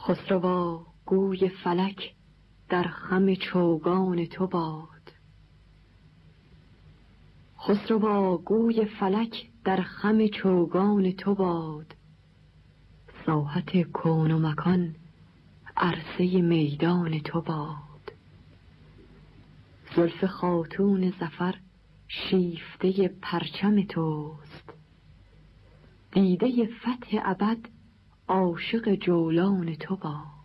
خسروا گوی فلک در خم چوگان تو باد. خسروا گوی فلک در خم چوگان تو باد. ساحت کون و مکان عرصه میدان تو باد. زلف خاتون ظفر شیفته پرچم توست. دیده فتح ابد عاشق جولان تو باد.